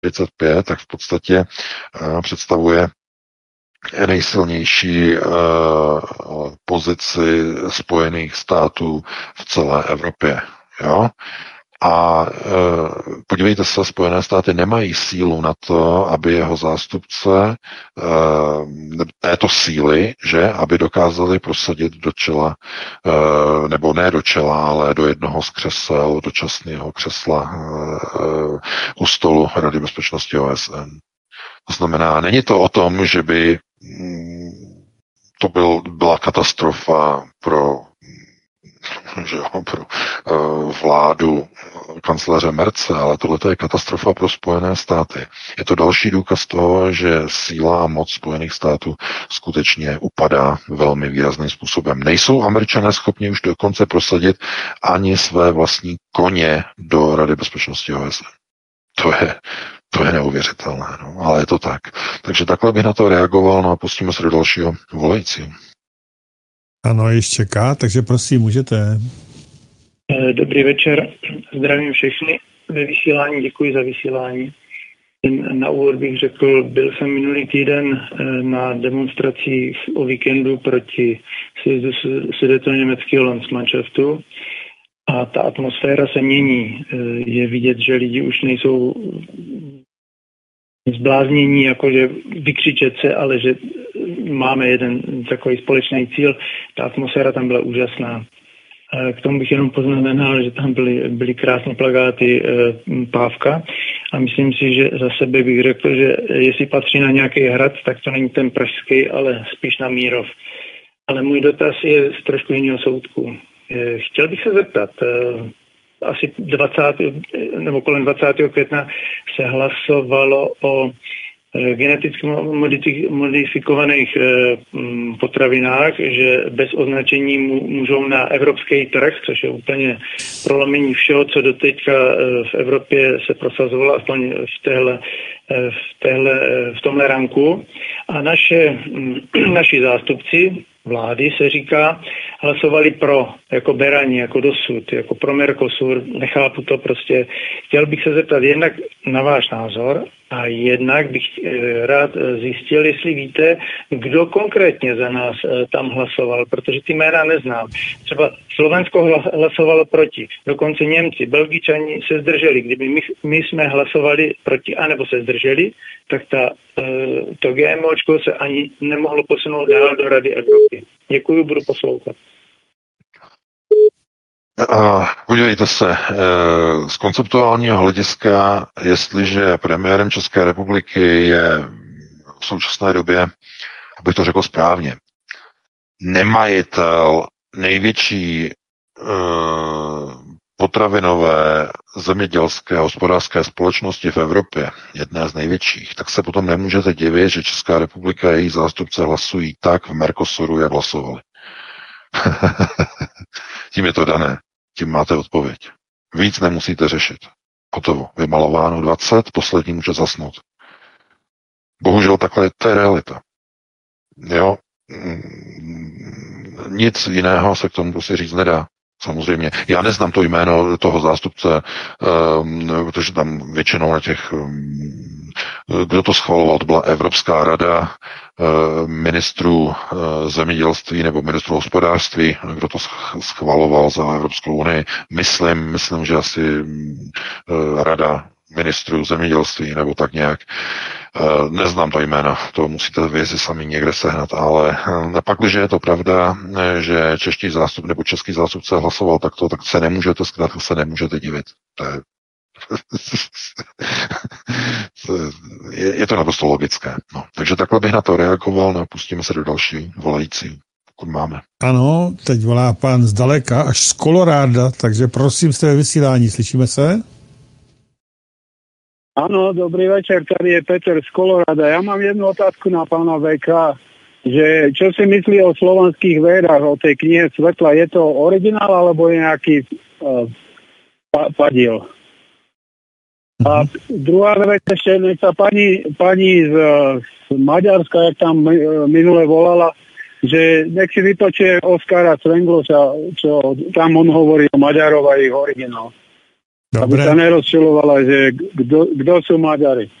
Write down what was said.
45, tak v podstatě představuje nejsilnější pozici Spojených států v celé Evropě. Jo? A podívejte se, Spojené státy nemají sílu na to, aby jeho zástupce této síly, že, aby dokázali prosadit do čela, nebo ne do čela, ale do jednoho z křesel, dočasného křesla u stolu Rady bezpečnosti OSN. To znamená, není to o tom, že by to byla katastrofa pro vládu kancléře Merce, ale tohle je katastrofa pro Spojené státy. Je to další důkaz toho, že síla a moc Spojených států skutečně upadá velmi výrazným způsobem. Nejsou Američané schopni už dokonce prosadit ani své vlastní koně do Rady bezpečnosti OSN. To je neuvěřitelné, no, ale je to tak. Takže takhle bych na to reagoval, no a pustíme se do dalšího volajícího. Ano, ještě čeká, takže prosím, můžete. Dobrý večer, zdravím všechny ve vysílání, děkuji za vysílání. Na úvod bych řekl, byl jsem minulý týden na demonstracích o víkendu proti sjezdu sudetoněmeckého Landsmannschaftu a ta atmosféra se mění. Je vidět, že lidi už nejsou zbláznění, jakože vykřičet se, ale že máme jeden takový společný cíl. Ta atmosféra tam byla úžasná. K tomu bych jenom poznamenal, že tam byly krásné plakáty Pávka a myslím si, že za sebe bych řekl, že jestli patří na nějaký hrad, tak to není ten pražský, ale spíš na Mírov. Ale můj dotaz je z trošku jiného soudku. Chtěl bych se zeptat, asi 20. nebo kolem 20. května se hlasovalo o geneticky modifikovaných potravinách, že bez označení můžou na evropský trh, což je úplně prolomení všeho, co doteďka v Evropě se prosazovalo, aspoň v tomhle ranku. A naši zástupci vlády se říká, hlasovali pro, jako berani, jako dosud, jako pro Mercosur, nechápu to prostě. Chtěl bych se zeptat jednak na váš názor a jednak bych rád zjistil, jestli víte, kdo konkrétně za nás tam hlasoval, protože ty jména neznám. Třeba Slovensko hlasovalo proti, dokonce Němci, Belgičani se zdrželi. Kdyby my jsme hlasovali proti, anebo se zdrželi, tak to GMOčko se ani nemohlo posunout dál do Rady Evropy. Děkuji, budu poslouchat. Podívejte se, z konceptuálního hlediska, jestliže premiérem České republiky je v současné době, abych to řekl správně, nemajitel největší potravinové zemědělské a hospodářské společnosti v Evropě, jedné z největších, tak se potom nemůžete divit, že Česká republika a její zástupce hlasují tak v Mercosuru, jak hlasovali. Tím je to dané. Tím máte odpověď. Víc nemusíte řešit. Hotovo. Vymalováno 20, poslední může zasnout. Bohužel takhle to je realita. Jo? Nic jiného se k tomu prostě říct nedá. Samozřejmě. Já neznám to jméno toho zástupce, protože tam většinou na těch, kdo to schvaloval, to byla Evropská rada ministrů zemědělství nebo ministrů hospodářství, kdo to schvaloval za Evropskou unii. Myslím, že asi rada ministrů zemědělství nebo tak nějak. Neznám to jména, to musíte věci sami někde sehnat, ale pak, když je to pravda, že čeští zástup nebo český zástupce hlasoval takto, tak se nemůžete divit. Je to naprosto logické. No. Takže takhle bych na to reagoval, no, pustíme se do další volající, pokud máme. Ano, teď volá pán zdaleka, až z Koloráda, takže prosím, jste ve vysílání, slyšíme se? Áno, dobrý večer, tady je Peter z Kolorada. Ja mám jednu otázku na pána VK, že čo si myslí o slovanských vedách, o tej knihe Svetla, je to originál alebo je nejaký padiel? A druhá vec ešte, nech sa pani z Maďarska, jak tam minule volala, že nech si vypočuje Oskara Svengloša, čo tam on hovorí o Maďarov a ich originál. Dobre. Aby sa nerozčilovala, že kto sú Maďari.